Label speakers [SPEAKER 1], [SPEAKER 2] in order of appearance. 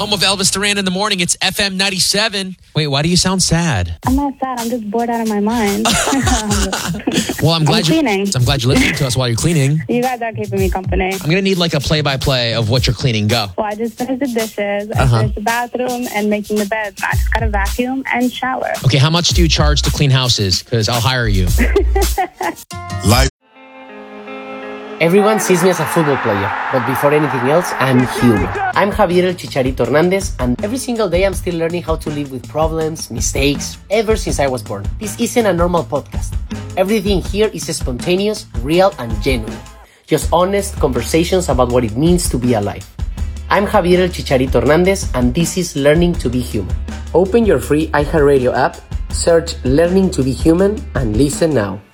[SPEAKER 1] home of Elvis Duran in the morning. It's FM 97. Wait, why do you sound sad?
[SPEAKER 2] I'm not sad. I'm just bored out of my mind.
[SPEAKER 1] Well, I'm glad you're listening to us while you're cleaning.
[SPEAKER 2] You guys are keeping me company.
[SPEAKER 1] I'm going to need like a play-by-play of what you're cleaning. Go.
[SPEAKER 2] Well, I just finished the dishes. I finished the bathroom and making the bed. I just got to vacuum and shower.
[SPEAKER 1] Okay, how much do you charge to clean houses? Because I'll hire you.
[SPEAKER 3] Everyone sees me as a football player, but before anything else, I'm human. I'm Javier El Chicharito Hernandez, and every single day I'm still learning how to live with problems, mistakes, ever since I was born. This isn't a normal podcast. Everything here is spontaneous, real, and genuine. Just honest conversations about what it means to be alive. I'm Javier El Chicharito Hernandez, and this is Learning to be Human. Open your free iHeartRadio app, search Learning to be Human, and listen now.